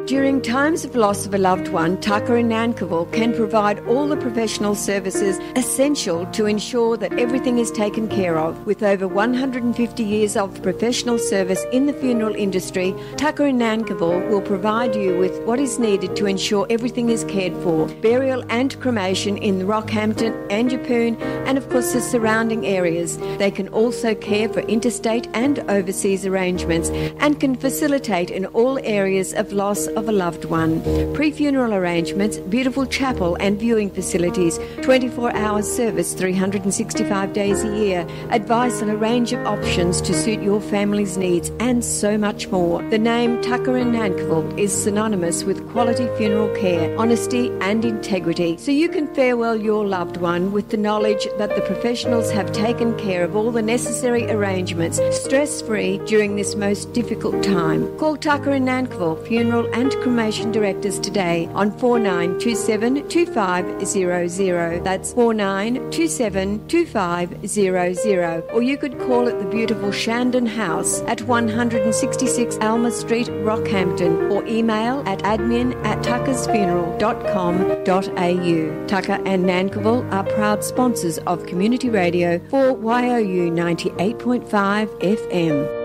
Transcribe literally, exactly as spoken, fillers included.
During times of loss of a loved one, Tucker and Nankerville can provide all the professional services essential to ensure that everything is taken care of. With over one hundred fifty years of professional service in the funeral industry, Tucker and Nankerville will provide you with what is needed to ensure everything is cared for. Burial and cremation in Rockhampton and Yeppoon and of course the surrounding areas. They can also care for interstate and overseas arrangements and can facilitate in all areas of loss of a loved one. Pre-funeral arrangements, beautiful chapel and viewing facilities, twenty-four hour service three hundred sixty-five days a year, advice on a range of options to suit your family's needs and so much more. The name Tucker and Nankerville is synonymous with quality funeral care, honesty and integrity, so you can farewell your loved one with the knowledge that the professionals have taken care of all the necessary arrangements stress-free during this most difficult time. Call Tucker and Nankerville Funeral and Cremation Directors today on four nine two seven two five zero zero. That's four nine two seven two five zero zero. Or you could call at the beautiful Shandon House at one sixty-six Alma Street, Rockhampton, or email at admin at tuckersfuneral dot com dot a u. Tucker and Nankerville are proud sponsors of Community Radio for Y O U ninety-eight point five F M.